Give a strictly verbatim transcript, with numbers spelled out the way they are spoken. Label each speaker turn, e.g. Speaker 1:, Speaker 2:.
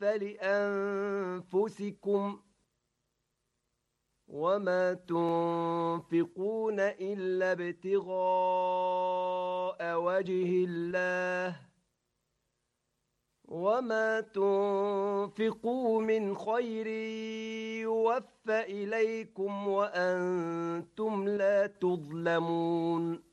Speaker 1: فلأنفسكم وما تنفقون إلا ابتغاء وجه الله وما تنفقوا من خير يوفى إليكم وأنتم لا تظلمون